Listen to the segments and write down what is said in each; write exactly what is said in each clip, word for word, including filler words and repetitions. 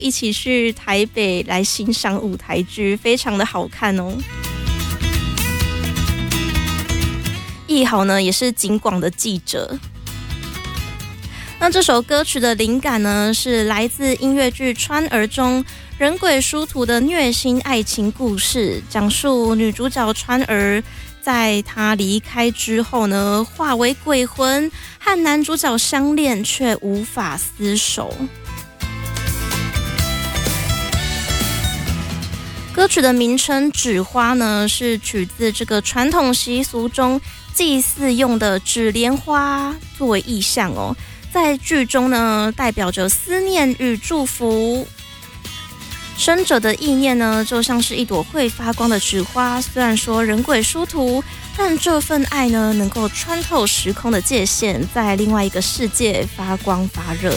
一起去台北来欣赏舞台剧，非常的好看哦。奕豪呢也是警广的记者。那这首歌曲的灵感呢，是来自音乐剧《川儿》中人鬼殊途的虐心爱情故事，讲述女主角川儿在她离开之后呢，化为鬼魂，和男主角相恋，却无法厮守。歌曲的名称《纸花》呢，是取自这个传统习俗中祭祀用的纸莲花作为意象哦。在剧中呢，代表着思念与祝福。生者的意念呢，就像是一朵会发光的纸花，虽然说人鬼殊途，但这份爱呢，能够穿透时空的界限，在另外一个世界发光发热。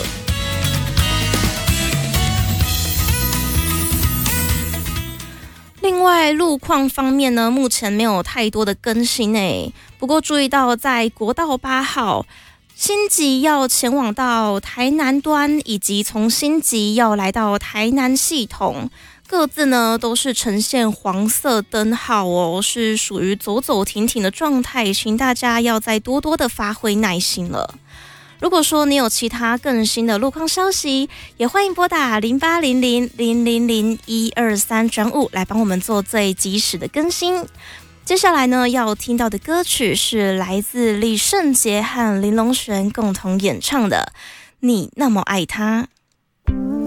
另外，路况方面呢，目前没有太多的更新诶。不过注意到，在国道八号新集要前往到台南端，以及从新集要来到台南系统，各自呢都是呈现黄色灯号哦，是属于走走停停的状态，请大家要再多多的发挥耐心了。如果说你有其他更新的路况消息，也欢迎拨打零八零零零零零一二三转五来帮我们做最及时的更新。接下来呢，要听到的歌曲是来自李圣杰和林隆璇共同演唱的《你那么爱他》。